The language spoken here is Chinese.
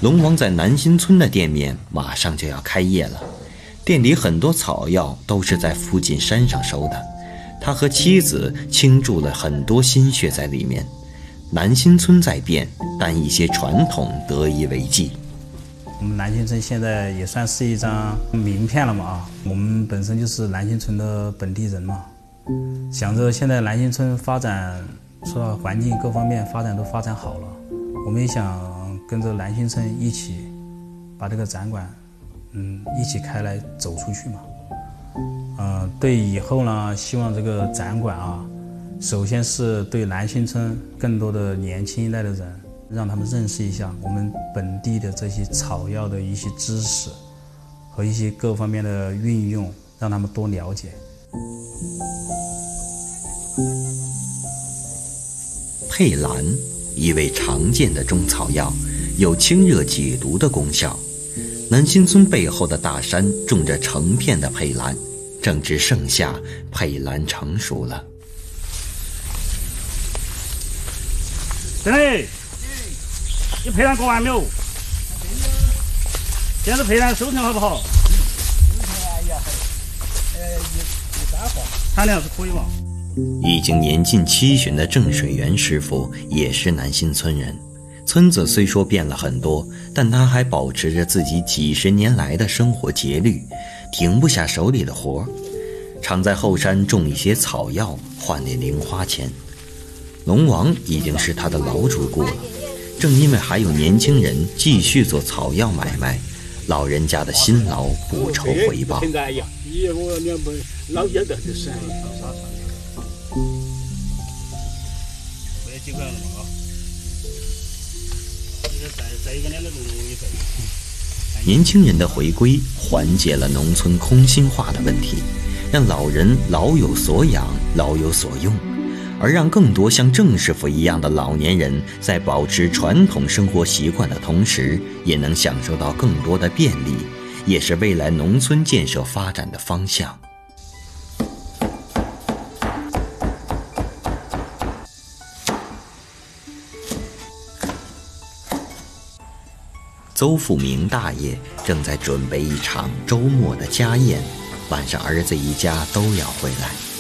龙王在南新村的店面马上就要开业了，店里很多草药都是在附近山上收的，他和妻子倾注了很多心血在里面。南新村在变，但一些传统得以为继。 我们南新村现在也算是一张名片了嘛我们本身就是南新村的本地人嘛，想着现在南新村发展，说到环境各方面发展好了，我们也想跟着南新村一起把这个展馆一起开来走出去嘛。对以后呢，希望这个展馆首先是对南新村更多的年轻一代的人，让他们认识一下我们本地的这些草药的一些知识和一些各方面的运用，让他们多了解。 佩兰，一味常见的中草药，有清热解毒的功效。南新村背后的大山种着成片的佩兰，正值盛夏，佩兰成熟了。 真的，你佩兰割完没有？现在佩兰收成好不好？产量是可以嘛？ 已经年近70的郑水元师傅也是南新村人。村子虽说变了很多，但他还保持着自己几十年来的生活节律，停不下手里的活，常在后山种一些草药换点零花钱。龙王已经是他的老主顾了，正因为还有年轻人继续做草药买卖，老人家的辛劳不愁回报。年轻人的回归缓解了农村空心化的问题，让老人老有所养，老有所用，而让更多像郑师傅一样的老年人在保持传统生活习惯的同时，也能享受到更多的便利，也是未来农村建设发展的方向。邹富明大爷正在准备一场周末的家宴，晚上儿子一家都要回来。